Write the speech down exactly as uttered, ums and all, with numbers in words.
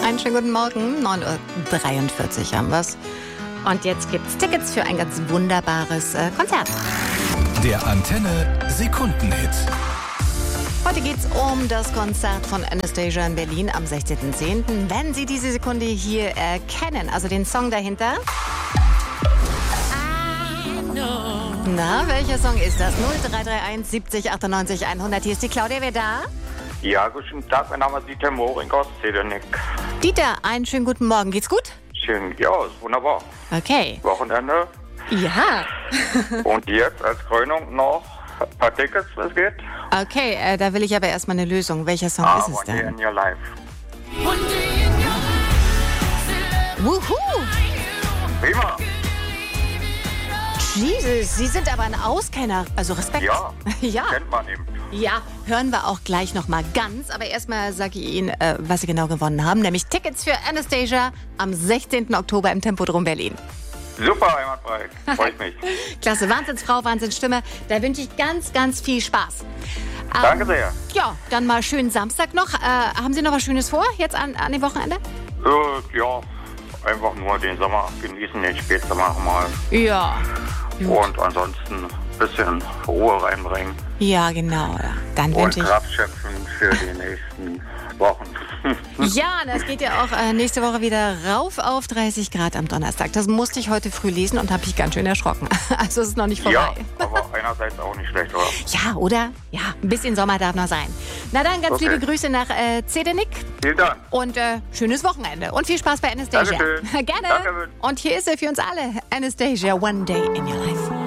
Einen schönen guten Morgen. neun Uhr dreiundvierzig haben wir's. Und jetzt gibt's Tickets für ein ganz wunderbares äh, Konzert. Der Antenne Sekundenhit. Heute geht's um das Konzert von Anastasia in Berlin am sechzehnten zehnten Wenn Sie diese Sekunde hier erkennen, also den Song dahinter. Na, welcher Song ist das? null drei drei eins siebzig achtundneunzig hundert. Hier ist die Claudia. Wer da? Ja, guten Tag, mein Name ist Dieter Moring aus Zedernick. Dieter, einen schönen guten Morgen. Geht's gut? Schön, ja, ist wunderbar. Okay. Wochenende. Ja. Und jetzt als Krönung noch ein paar Tickets, was geht? Okay, äh, da will ich aber erstmal eine Lösung. Welcher Song Ah, ist es One Day denn? in Your Life. Wuhu! Prima. Jesus, Sie sind aber ein Auskenner. Also Respekt. Ja, Ja. kennt man eben. Ja, hören wir auch gleich noch mal ganz. Aber erstmal sage ich Ihnen, äh, was Sie genau gewonnen haben. Nämlich Tickets für Anastasia am sechzehnten Oktober im Tempodrom Berlin. Super, einwandfrei. Freut mich. Klasse, Wahnsinnsfrau, Wahnsinnsstimme. Da wünsche ich ganz, ganz viel Spaß. Ähm, Danke sehr. Ja, dann mal schönen Samstag noch. Äh, haben Sie noch was Schönes vor, jetzt an, an dem Wochenende? Äh, ja, einfach nur den Sommer genießen, den Spätsommer mal. Ja. Und ansonsten ein bisschen Ruhe reinbringen. Ja, genau. Ja. Dann Und wünsche ich... Kraft schöpfen für die nächsten Wochen. Ja, das geht ja auch äh, nächste Woche wieder rauf auf dreißig Grad am Donnerstag. Das musste ich heute früh lesen und habe mich ganz schön erschrocken. Also es ist noch nicht vorbei. Ja, aber einerseits auch nicht schlecht, oder? Ja, oder? Ja, ein bisschen Sommer darf noch sein. Na dann, ganz Okay. liebe Grüße nach äh, Zedernick Vielen Dank. und äh, schönes Wochenende. Und viel Spaß bei Anastasia. Dankeschön. Gerne. Danke. Und hier ist er für uns alle. Anastasia, One Day in Your Life.